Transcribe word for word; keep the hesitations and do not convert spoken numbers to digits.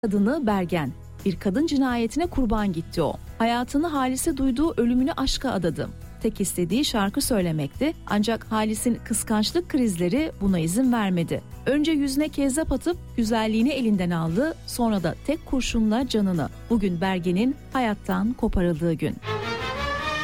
Kadını Bergen. Bir kadın cinayetine kurban gitti o. Hayatını Halis'e duyduğu ölümünü aşka adadı. Tek istediği şarkı söylemekti, ancak Halis'in kıskançlık krizleri buna izin vermedi. Önce yüzüne kezzap atıp güzelliğini elinden aldı, sonra da tek kurşunla canını. Bugün Bergen'in hayattan koparıldığı gün.